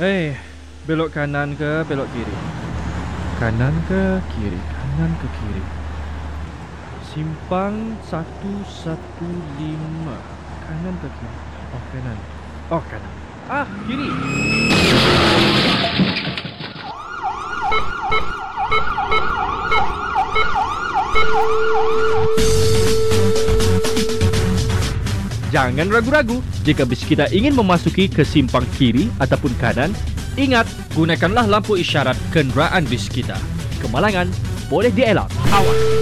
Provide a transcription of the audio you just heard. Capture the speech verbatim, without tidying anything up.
Eh, belok kanan ke belok kiri? Kanan ke kiri? Kanan ke kiri? Simpang satu satu lima. Kanan ke kiri? Oh, kanan. Oh, kanan. Ah, kiri. Jangan ragu-ragu. Jika bis kita ingin memasuki ke simpang kiri ataupun kanan, ingat, gunakanlah lampu isyarat kenderaan bis kita. Kemalangan boleh dielak. Awas.